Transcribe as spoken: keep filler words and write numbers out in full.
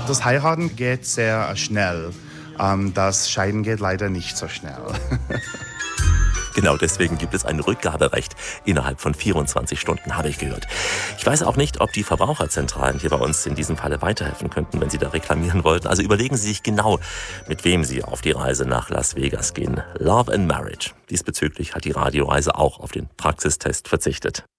Das Heiraten geht sehr schnell. Ähm, das Scheiden geht leider nicht so schnell. Genau, deswegen gibt es ein Rückgaberecht innerhalb von vierundzwanzig Stunden, habe ich gehört. Ich weiß auch nicht, ob die Verbraucherzentralen hier bei uns in diesem Falle weiterhelfen könnten, wenn Sie da reklamieren wollten. Also überlegen Sie sich genau, mit wem Sie auf die Reise nach Las Vegas gehen. Love and Marriage. Diesbezüglich hat die Radioreise auch auf den Praxistest verzichtet.